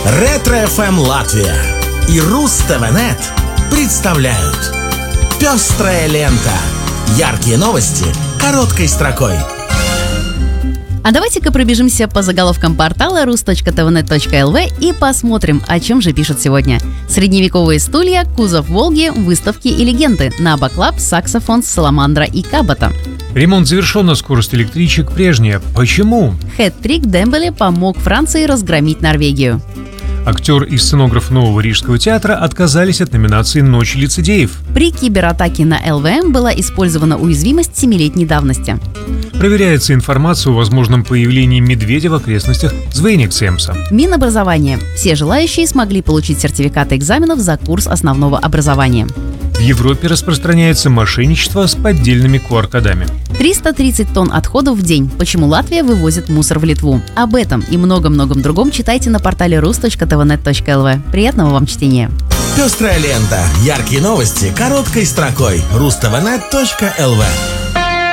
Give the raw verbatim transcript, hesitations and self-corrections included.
Ретро-эф эм Латвия и Руз-ТВ.нет представляют «Пестрая лента». Яркие новости короткой строкой. А давайте-ка пробежимся по заголовкам портала рус точка тэ вэ нет точка эл ви и посмотрим, о чем же пишут сегодня. Средневековые стулья, кузов Волги, выставки и легенды, Набоклаб, саксофон, саламандра и кабота. Ремонт завершен, а скорость электричек прежняя. Почему? Хэт-трик Дембеле помог Франции разгромить Норвегию. Актер и сценограф Нового Рижского театра отказались от номинации «Ночь лицедеев». При кибератаке на эл ви эм была использована уязвимость семилетней давности. Проверяется информация о возможном появлении медведя в окрестностях Звейниксемса. Минобразование. Все желающие смогли получить сертификаты экзаменов за курс основного образования. В Европе распространяется мошенничество с поддельными ку ар кодами. триста тридцать тонн отходов в день. Почему Латвия вывозит мусор в Литву? Об этом и многом-многом другом читайте на портале рус точка тэ вэ нет точка эл ви. Приятного вам чтения! Пестрая лента. Яркие новости короткой строкой. руз тэ вэ нет точка эл ви.